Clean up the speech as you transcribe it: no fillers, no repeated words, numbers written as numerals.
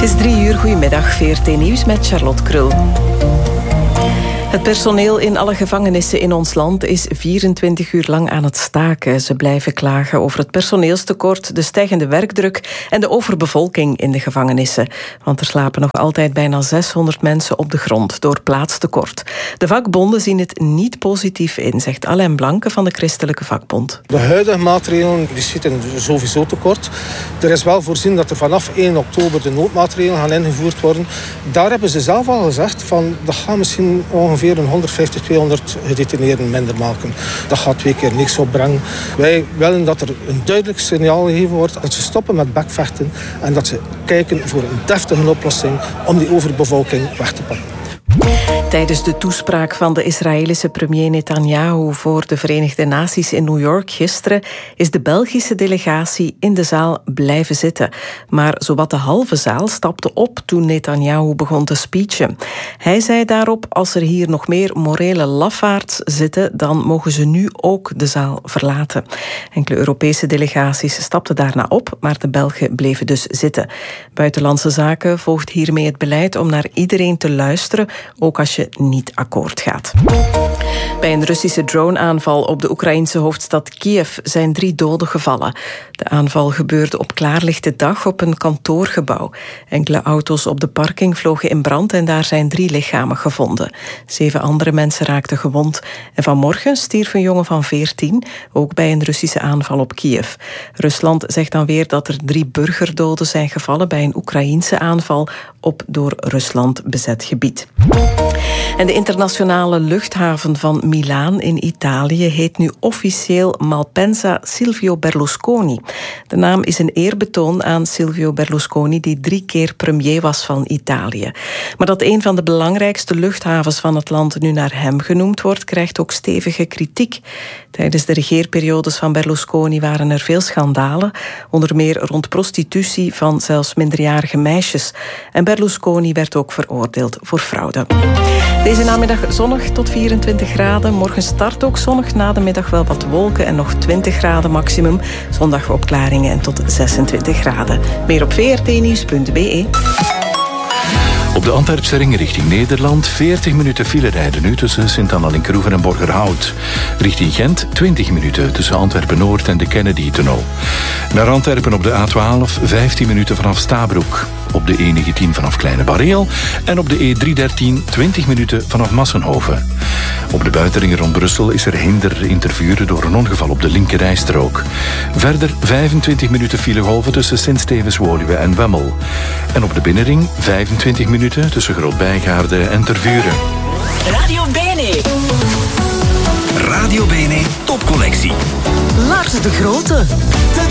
Het is 3 uur, goedemiddag, VRT Nieuws met Charlotte Krul. Het personeel in alle gevangenissen in ons land is 24 uur lang aan het staken. Ze blijven klagen over het personeelstekort, de stijgende werkdruk en de overbevolking in de gevangenissen. Want er slapen nog altijd bijna 600 mensen op de grond door plaatstekort. De vakbonden zien het niet positief in, zegt Alain Blanke van de Christelijke Vakbond. De huidige maatregelen die schieten sowieso tekort. Er is wel voorzien dat er vanaf 1 oktober de noodmaatregelen gaan ingevoerd worden. Daar hebben ze zelf al gezegd van dat gaan misschien ongeveer 150, 200 gedetineerden minder maken. Dat gaat 2 keer niks opbrengen. Wij willen dat er een duidelijk signaal gegeven wordt dat ze stoppen met bekvechten en dat ze kijken voor een deftige oplossing om die overbevolking weg te pakken. Tijdens de toespraak van de Israëlische premier Netanyahu voor de Verenigde Naties in New York gisteren is de Belgische delegatie in de zaal blijven zitten. Maar zowat de halve zaal stapte op toen Netanyahu begon te speechen. Hij zei daarop, als er hier nog meer morele lafaards zitten, dan mogen ze nu ook de zaal verlaten. Enkele Europese delegaties stapten daarna op, maar de Belgen bleven dus zitten. Buitenlandse Zaken volgt hiermee het beleid om naar iedereen te luisteren, ook als je niet akkoord gaat. Bij een Russische droneaanval op de Oekraïnse hoofdstad Kiev zijn 3 doden gevallen. De aanval gebeurde op klaarlichte dag op een kantoorgebouw. Enkele auto's op de parking vlogen in brand en daar zijn 3 lichamen gevonden. 7 andere mensen raakten gewond. En vanmorgen stierf een jongen van 14, ook bij een Russische aanval op Kiev. Rusland zegt dan weer dat er 3 burgerdoden zijn gevallen bij een Oekraïense aanval op door Rusland bezet gebied. En de internationale luchthaven van Milaan in Italië heet nu officieel Malpensa Silvio Berlusconi. De naam is een eerbetoon aan Silvio Berlusconi, die 3 keer premier was van Italië. Maar dat een van de belangrijkste luchthavens van het land nu naar hem genoemd wordt, krijgt ook stevige kritiek. Tijdens de regeerperiodes van Berlusconi waren er veel schandalen, onder meer rond prostitutie van zelfs minderjarige meisjes. En Berlusconi werd ook veroordeeld voor fraude. Deze namiddag zonnig tot 24 graden. Morgen start ook zonnig, na de middag wel wat wolken en nog 20 graden maximum. Zondag opklaringen en tot 26 graden. Meer op vrtnieuws.be. Op de Antwerpse ring richting Nederland 40 minuten file rijden nu tussen Sint-Anna-Linkeroeven en Borgerhout. Richting Gent 20 minuten tussen Antwerpen-Noord en de Kennedy-tunnel. Naar Antwerpen op de A12 15 minuten vanaf Stabroek. Op de E19 vanaf Kleine Bareel en op de E313 20 minuten vanaf Massenhoven. Op de buitenringen rond Brussel is er hinder in Tervuren door een ongeval op de linkerrijstrook. Verder 25 minuten filegolven tussen Sint-Stevens-Woluwe en Wemmel. En op de binnenring 25 minuten tussen Groot-Bijgaarde en Tervuren. Radio Bene. Radio Bene topcollectie. Lars de Grote.